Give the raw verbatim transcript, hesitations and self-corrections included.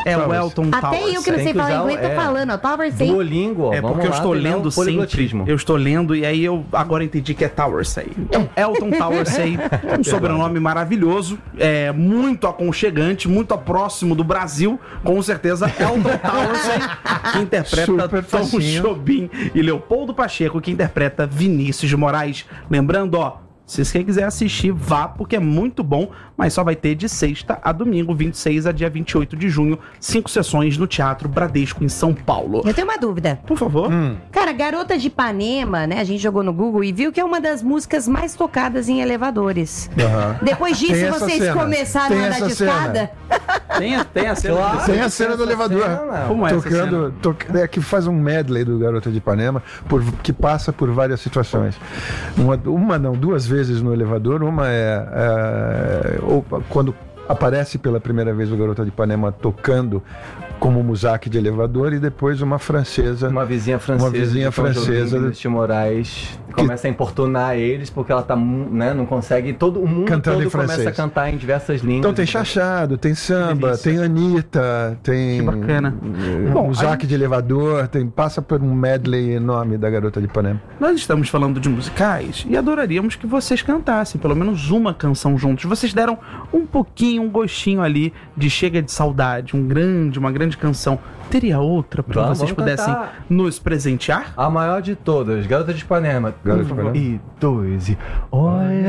É o Elton Towers. Até eu que não sei falar inglês, tô é, falando, ó, Towers aí. Duolingo, ó. É porque vamos eu lá, estou treinar lendo um poliglotismo. sempre. Eu estou lendo e aí eu agora entendi que é Towers aí. Então, Elton Towers aí, um sobrenome maravilhoso, é muito aconchegante, muito próximo do Brasil, com certeza Elton Towers aí, que interpreta Super Tom facinho. Jobim e Leopoldo Pacheco, que interpreta Vinícius de Moraes. Lembrando, ó, se você quiser assistir, vá, porque é muito bom, mas só vai ter de sexta a domingo, vinte e seis a dia vinte e oito de junho, cinco sessões no Teatro Bradesco, em São Paulo. Eu tenho uma dúvida. Por favor. Hum. Cara, Garota de Ipanema, né? A gente jogou no Google e viu que é uma das músicas mais tocadas em elevadores. Aham. Depois Tem disso, essa vocês cena. começaram Tem a andar essa de cena. escada? Tem, a- tem a cena. Claro, Tem a cena do elevador. cena, Como é essa cena? Tocando, toc- é que faz um medley do Garota de Ipanema, por, que passa por várias situações. Uma, uma não, duas vezes no elevador. Uma é, é ou, quando aparece pela primeira vez o Garota de Ipanema tocando como Muzak de elevador, e depois uma francesa. Uma vizinha francesa. Uma vizinha de Tom Jobim, francesa. Vinícius de Moraes começa a importunar eles porque ela tá, mu- né, não consegue. Todo o mundo Cantando todo em começa francês. a cantar em diversas línguas. Então tem chachado, tem samba, delícia. tem Anitta, tem Que bacana. um Bom, Muzak a de elevador, tem, passa por um medley enorme da Garota de Ipanema. Nós estamos falando de musicais e adoraríamos que vocês cantassem pelo menos uma canção juntos. Vocês deram um pouquinho, um gostinho ali de Chega de Saudade, um grande, uma grande canção. Teria outra para Vamos, vocês vamos pudessem cantar. nos presentear? A maior de todas, Garota de Ipanema. Garota de Um Ipanema. e dois e olha